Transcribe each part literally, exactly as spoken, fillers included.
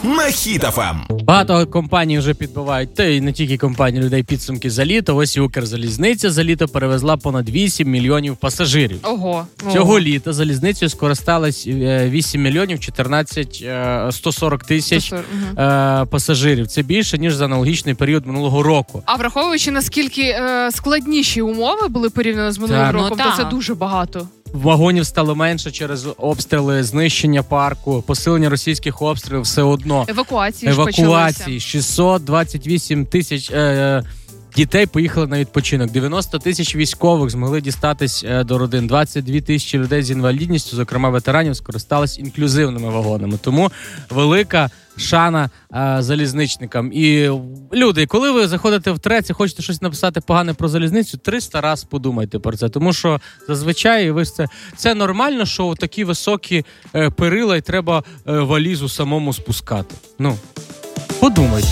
на Хіт еф ем. Багато компаній вже підбивають, та й не тільки компанії, людей підсумки за літо. Ось і Укрзалізниця за літо перевезла понад вісім мільйонів пасажирів. Ого. Цього Ого. літа залізницею скористались вісім мільйонів чотирнадцять сто сорок тисяч сто сорок, угу. пасажирів. Це більше, ніж за аналогічний період минулого року. А враховуючи, наскільки е, складніші умови були порівняно з минулим Так. роком, Ну, то так. це дуже багато. Вагонів стало менше через обстріли, знищення парку, посилення російських обстрілів все одно. Евакуації ж Евакуації. почалися. шістсот двадцять вісім тисяч е, дітей поїхали на відпочинок. дев'яносто тисяч військових змогли дістатись е, до родин. двадцять дві тисячі людей з інвалідністю, зокрема ветеранів, скористались інклюзивними вагонами. Тому велика шана е, залізничникам. І люди, коли ви заходите в трец і хочете щось написати погане про залізницю, триста раз подумайте про це. Тому що зазвичай ви ж це, це нормально, що такі високі е, перила і треба е, валізу самому спускати. Ну, подумайте.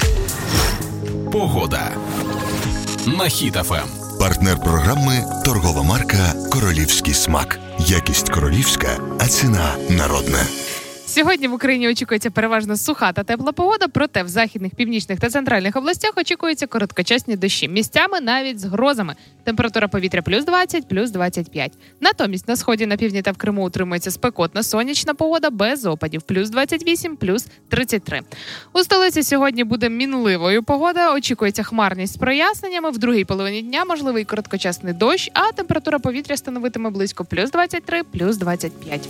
Погода на Хіт еф ем. Партнер програми – торгова марка «Королівський смак». Якість королівська, а ціна народна. Сьогодні в Україні очікується переважно суха та тепла погода, проте в західних, північних та центральних областях очікуються короткочасні дощі. Місцями навіть з грозами. Температура повітря плюс двадцять, плюс двадцять п'ять. Натомість на сході, на півдні та в Криму утримується спекотна сонячна погода без опадів. Плюс двадцять вісім, плюс тридцять три. У столиці сьогодні буде мінливою погода. Очікується хмарність з проясненнями. В другій половині дня можливий короткочасний дощ, а температура повітря становитиме близько плюс двадцять три, плюс двадцять п'ять.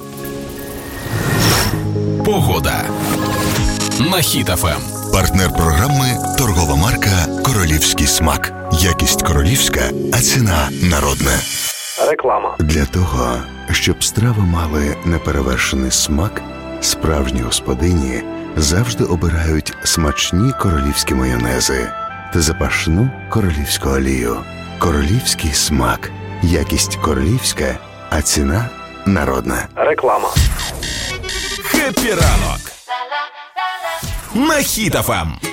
Погода на Хіт еф ем. Партнер програми – торгова марка «Королівський смак». Якість королівська, а ціна народна. Реклама. Для того, щоб страви мали неперевершений смак, справжні господині завжди обирають смачні королівські майонези та запашну королівську олію. Королівський смак. Якість королівська, а ціна народна. Реклама. Хеппі ранок на Хіт еф ем.